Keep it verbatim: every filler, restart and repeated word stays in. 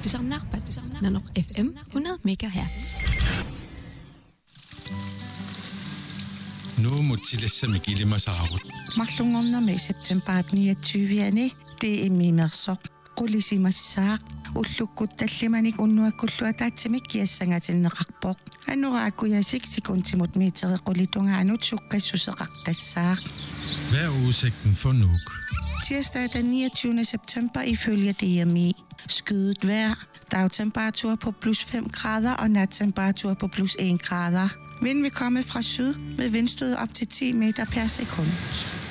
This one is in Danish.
Du samler på Nanok F M hundrede megahertz. Nu må tillæse mig give mig saarut. Mallungorna med september niogtyvende. Det er mimerso. Qulisimassaaq ullukkut tallimanik unnuakkulluataatsimik kiassangatinneqarpoq anuraakuyasik sikuntimut miiteriqullitungaanut sukkassuseqaqqassaaq. Hvad er udsigten for Nuuk? Tirsdag den niogtyvende september ifølge D M I. Skyet vejr. Dagtemperatur på plus fem grader og nattemperatur på plus en grader. Vind vil komme fra syd med vindstød op til ti meter per sekund.